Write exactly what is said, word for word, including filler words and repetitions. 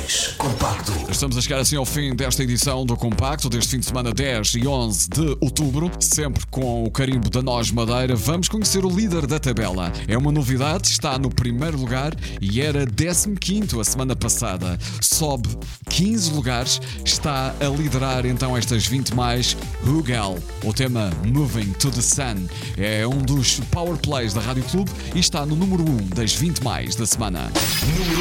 mais compacto. Estamos a chegar assim ao fim desta edição do Compacto, deste fim de semana dez e onze de outubro, sempre com o carimbo da Nós Madeira. Vamos conhecer o líder da tabela. É uma novidade, está no primeiro lugar e era décimo quinto a semana passada. Sobe quinze lugares, está a liderar então estas vinte mais. Hugel, o tema Moving to the Sun, é um dos power plays da Rádio Clube e está no número um das vinte mais da semana. Número